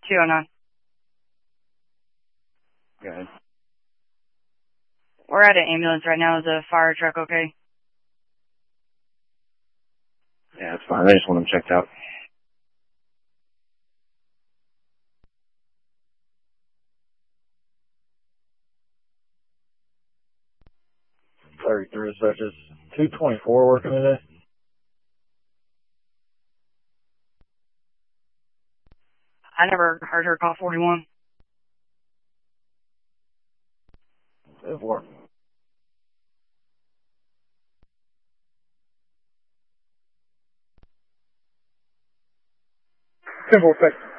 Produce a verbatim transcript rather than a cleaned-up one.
two oh nine. Go ahead. We're at an ambulance right now. Is a fire truck okay? Yeah, that's fine. I just want them checked out. thirty-three, such as two twenty-four working today. I never heard her call forty-one. It worked. ten four,